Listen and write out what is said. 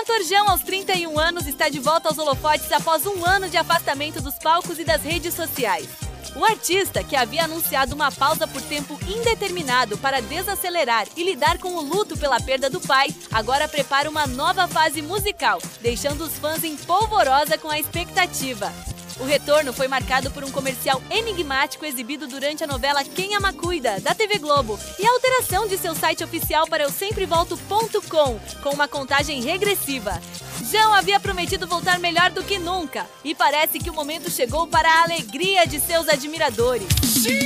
cantor Jão, aos 31 anos, está de volta aos holofotes após um ano de afastamento dos palcos e das redes sociais. O artista, que havia anunciado uma pausa por tempo indeterminado para desacelerar e lidar com o luto pela perda do pai, agora prepara uma nova fase musical, deixando os fãs em polvorosa com a expectativa. O retorno foi marcado por um comercial enigmático exibido durante a novela Quem Ama Cuida, da TV Globo, e a alteração de seu site oficial para eusemprevolto.com, com uma contagem regressiva. Jão havia prometido voltar melhor do que nunca, e parece que o momento chegou para a alegria de seus admiradores.